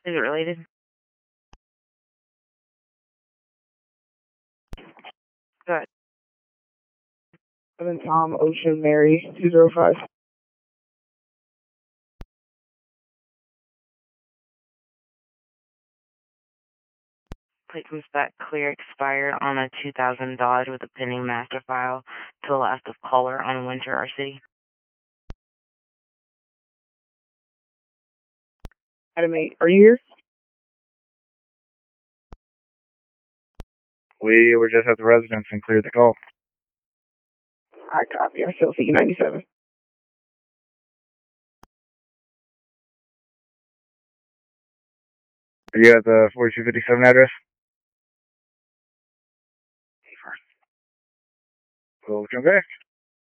Is it related? Good. 7 Tom Ocean Mary 205. Plate comes back clear, expired on a 2000 Dodge with a pending master file to the last of caller on Winter R City. Adam 8, are you here? We were just at the residence and cleared the call. I copy. I still see you 97. Are you at the 4257 address? We'll come back.